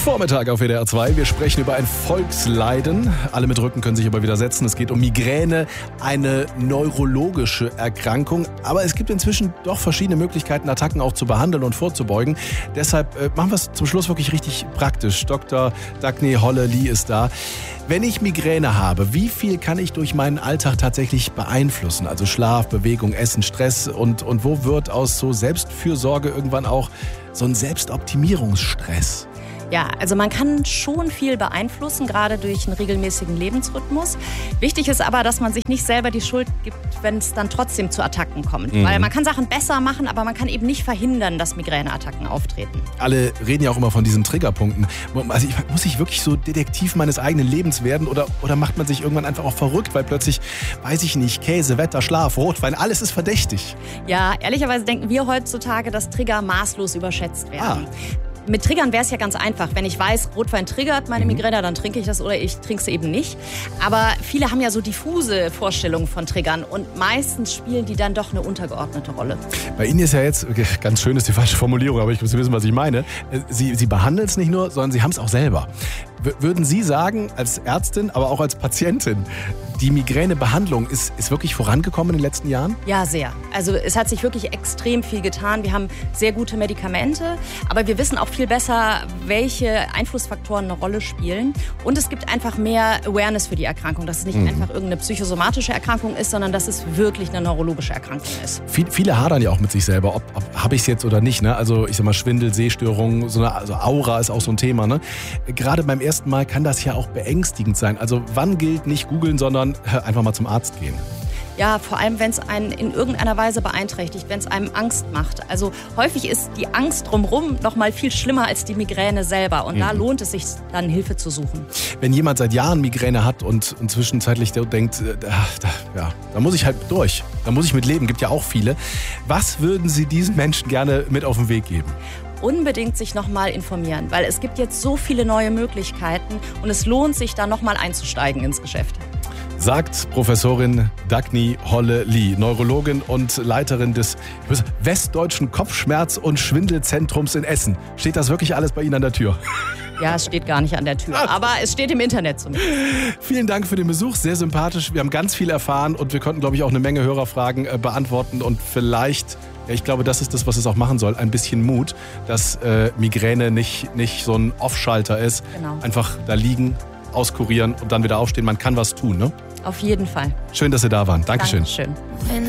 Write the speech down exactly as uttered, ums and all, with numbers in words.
Vormittag auf W D R zwei. Wir sprechen über ein Volksleiden. Alle mit Rücken können sich aber widersetzen. Es geht um Migräne, eine neurologische Erkrankung. Aber es gibt inzwischen doch verschiedene Möglichkeiten, Attacken auch zu behandeln und vorzubeugen. Deshalb äh, machen wir es zum Schluss wirklich richtig praktisch. Doktor Dagny Holle-Lee ist da. Wenn ich Migräne habe, wie viel kann ich durch meinen Alltag tatsächlich beeinflussen? Also Schlaf, Bewegung, Essen, Stress und, und wo wird aus so Selbstfürsorge irgendwann auch so ein Selbstoptimierungsstress? Ja, also man kann schon viel beeinflussen, gerade durch einen regelmäßigen Lebensrhythmus. Wichtig ist aber, dass man sich nicht selber die Schuld gibt, wenn es dann trotzdem zu Attacken kommt. Mhm. Weil man kann Sachen besser machen, aber man kann eben nicht verhindern, dass Migräneattacken auftreten. Alle reden ja auch immer von diesen Triggerpunkten. Also ich, muss ich wirklich so Detektiv meines eigenen Lebens werden oder, oder macht man sich irgendwann einfach auch verrückt, weil plötzlich, weiß ich nicht, Käse, Wetter, Schlaf, Rotwein, alles ist verdächtig. Ja, ehrlicherweise denken wir heutzutage, dass Trigger maßlos überschätzt werden. Ah. Mit Triggern wäre es ja ganz einfach. Wenn ich weiß, Rotwein triggert meine Migräne, dann trinke ich das oder ich trinke es eben nicht. Aber viele haben ja so diffuse Vorstellungen von Triggern und meistens spielen die dann doch eine untergeordnete Rolle. Bei Ihnen ist ja jetzt, ganz schön ist die falsche Formulierung, aber ich muss wissen, was ich meine. Sie, Sie behandeln es nicht nur, sondern Sie haben es auch selber. W- würden Sie sagen, als Ärztin, aber auch als Patientin, die Migränebehandlung ist, ist wirklich vorangekommen in den letzten Jahren? Ja, sehr. Also es hat sich wirklich extrem viel getan. Wir haben sehr gute Medikamente, aber wir wissen auch viel besser, welche Einflussfaktoren eine Rolle spielen. Und es gibt einfach mehr Awareness für die Erkrankung, dass es nicht mhm. einfach irgendeine psychosomatische Erkrankung ist, sondern dass es wirklich eine neurologische Erkrankung ist. Viel, viele hadern ja auch mit sich selber, ob, ob habe ich es jetzt oder nicht. Ne? Also ich sag mal Schwindel, Sehstörungen, so eine also Aura ist auch so ein Thema. Ne? Gerade beim ersten Mal kann das ja auch beängstigend sein. Also wann gilt nicht googeln, sondern einfach mal zum Arzt gehen? Ja, vor allem, wenn es einen in irgendeiner Weise beeinträchtigt, wenn es einem Angst macht. Also häufig ist die Angst drumherum noch mal viel schlimmer als die Migräne selber. Und mhm. da lohnt es sich dann, Hilfe zu suchen. Wenn jemand seit Jahren Migräne hat und, und zwischenzeitlich denkt, da, da, ja, da muss ich halt durch, da muss ich mit leben, gibt ja auch viele. Was würden Sie diesen Menschen gerne mit auf den Weg geben? Unbedingt sich nochmal informieren, weil es gibt jetzt so viele neue Möglichkeiten und es lohnt sich, da nochmal einzusteigen ins Geschäft. Sagt Professorin Dagny Holle-Lee, Neurologin und Leiterin des Westdeutschen Kopfschmerz- und Schwindelzentrums in Essen. Steht das wirklich alles bei Ihnen an der Tür? Ja, es steht gar nicht an der Tür, aber es steht im Internet zumindest. Vielen Dank für den Besuch, sehr sympathisch. Wir haben ganz viel erfahren und wir konnten, glaube ich, auch eine Menge Hörerfragen äh, beantworten und vielleicht, ja, ich glaube, das ist das, was es auch machen soll, ein bisschen Mut, dass äh, Migräne nicht, nicht so ein Off-Schalter ist. Genau. Einfach da liegen, auskurieren und dann wieder aufstehen. Man kann was tun, ne? Auf jeden Fall. Schön, dass Sie da waren. Dankeschön. Dankeschön.